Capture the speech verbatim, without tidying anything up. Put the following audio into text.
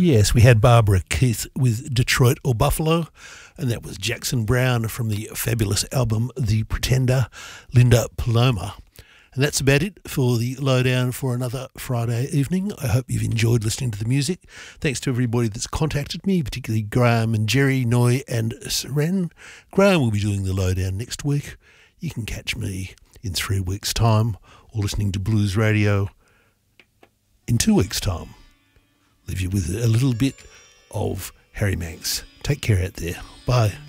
Yes, we had Barbara Keith with Detroit or Buffalo, and that was Jackson Browne from the fabulous album The Pretender, Linda Paloma. And that's about it for the lowdown for another Friday evening. I hope you've enjoyed listening to the music. Thanks to everybody that's contacted me, particularly Graham and Jerry, Noy and Seren. Graham will be doing the lowdown next week. You can catch me in three weeks' time or listening to Blues Radio in two weeks' time. Leave you with a little bit of Harry Manx. Take care out there. Bye.